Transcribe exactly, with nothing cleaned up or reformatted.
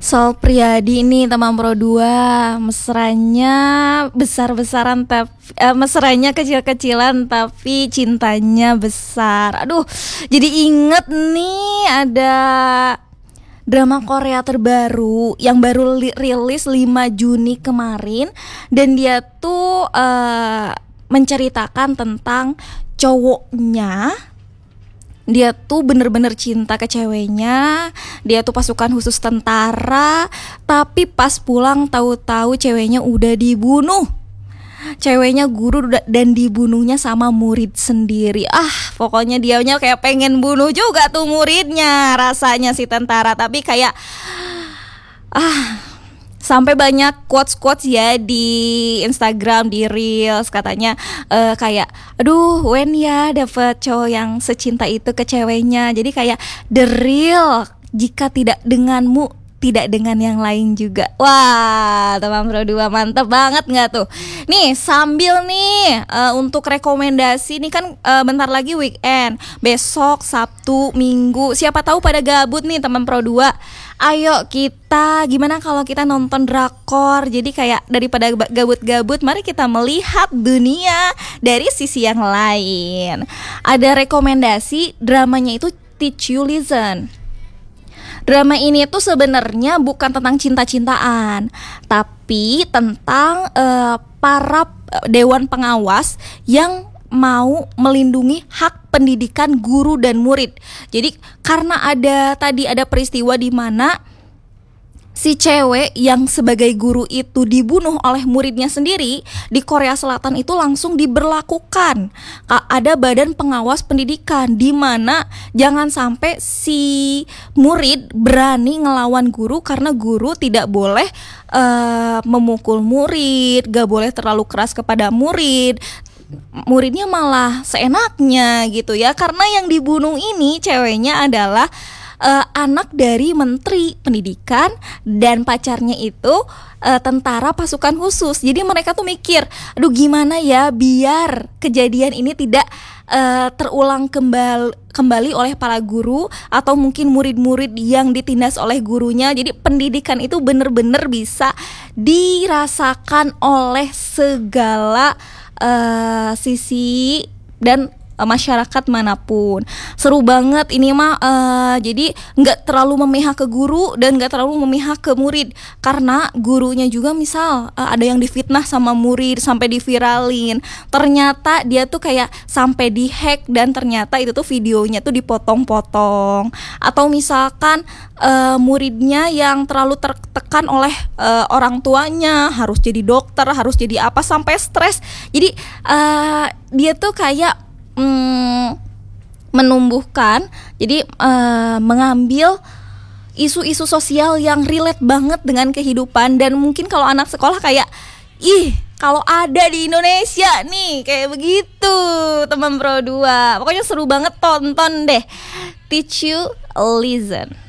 Soal Priadi nih teman Pro dua, mesranya besar-besaran tapi eh, mesranya kecil-kecilan tapi cintanya besar. Aduh, jadi inget nih ada drama Korea terbaru yang baru li- rilis lima Juni kemarin, dan dia tuh eh, menceritakan tentang cowoknya. Dia tuh bener-bener cinta ke ceweknya. Dia tuh pasukan khusus tentara, tapi pas pulang tahu-tahu ceweknya udah dibunuh. Ceweknya guru dan dibunuhnya sama murid sendiri. Ah, pokoknya dianya kayak pengen bunuh juga tuh muridnya, rasanya si tentara. Tapi kayak ah sampai banyak quotes-quotes ya di Instagram, di Reels, katanya uh, kayak aduh Wen ya dapet cowok yang secinta itu ke ceweknya. Jadi kayak the real, jika tidak denganmu tidak dengan yang lain juga. Wah, teman Pro dua mantep banget gak tuh? Nih sambil nih uh, untuk rekomendasi nih kan uh, bentar lagi weekend. Besok Sabtu, Minggu, siapa tahu pada gabut nih teman Pro dua. Ayo kita, gimana kalau kita nonton drakor? Jadi kayak daripada gabut-gabut, mari kita melihat dunia dari sisi yang lain. Ada rekomendasi dramanya itu Teach You Listen. Drama ini tuh sebenarnya bukan tentang cinta-cintaan, tapi tentang uh, para dewan pengawas yang mau melindungi hak pendidikan guru dan murid. Jadi karena ada tadi ada peristiwa di mana si cewek yang sebagai guru itu dibunuh oleh muridnya sendiri, di Korea Selatan itu langsung diberlakukan ada badan pengawas pendidikan, di mana jangan sampai si murid berani ngelawan guru, karena guru tidak boleh uh, memukul murid, gak boleh terlalu keras kepada murid. Muridnya malah seenaknya gitu ya, karena yang dibunuh ini ceweknya adalah Uh, anak dari menteri pendidikan, dan pacarnya itu uh, tentara pasukan khusus. Jadi mereka tuh mikir, aduh gimana ya biar kejadian ini tidak uh, terulang kembali kembali oleh para guru atau mungkin murid-murid yang ditindas oleh gurunya. Jadi pendidikan itu benar-benar bisa dirasakan oleh segala uh, sisi dan masyarakat manapun. Seru banget ini mah, uh, jadi nggak terlalu memihak ke guru dan nggak terlalu memihak ke murid, karena gurunya juga misal uh, ada yang difitnah sama murid sampai diviralin, ternyata dia tuh kayak sampai dihack dan ternyata itu tuh videonya tuh dipotong-potong, atau misalkan uh, muridnya yang terlalu tertekan oleh uh, orang tuanya harus jadi dokter, harus jadi apa, sampai stres. Jadi uh, dia tuh kayak Hmm, menumbuhkan, jadi uh, mengambil isu-isu sosial yang relate banget dengan kehidupan. Dan mungkin kalau anak sekolah kayak, ih kalau ada di Indonesia nih kayak begitu teman Pro dua. Pokoknya seru banget, tonton deh Teach You Listen.